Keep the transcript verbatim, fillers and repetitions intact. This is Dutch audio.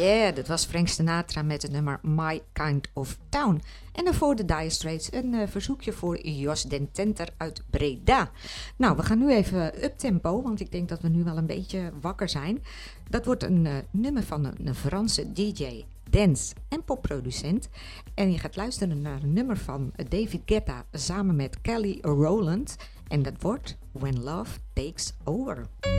Yeah, dat was Frank Sinatra met het nummer My Kind of Town. En daarvoor de Dire Straits, een uh, verzoekje voor Jos Den Tenter uit Breda. Nou, we gaan nu even uptempo, want ik denk dat we nu wel een beetje wakker zijn. Dat wordt een uh, nummer van een, een Franse D J, dance en popproducent. En je gaat luisteren naar een nummer van David Guetta samen met Kelly Rowland. En dat wordt When Love Takes Over.